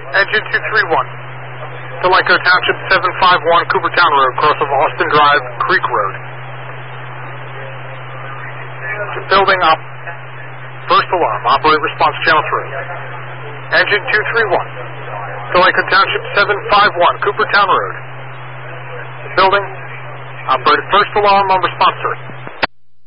Engine 231. Delico Township 751 Coopertown Road, cross of Austin Drive, Creek Road. Building up. First alarm. Operate response channel 3. Engine 231. Delico Township 751 Coopertown Road. Building. Operate first alarm on response 3.